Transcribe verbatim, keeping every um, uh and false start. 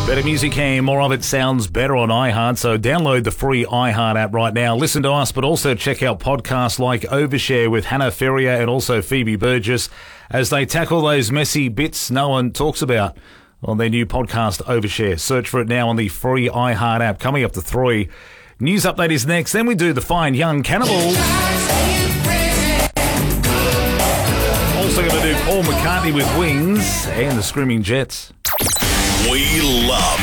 Better music here, more of it sounds better on iHeart, so download the free iHeart app right now. Listen to us, but also check out podcasts like Overshare with Hannah Ferrier and also Phoebe Burgess as they tackle those messy bits no one talks about on their new podcast, Overshare. Search for it now on the free iHeart app. Coming up to three. News update is next. Then we do the Fine Young Cannibals. Also going to do Paul McCartney with Wings and the Screaming Jets. We love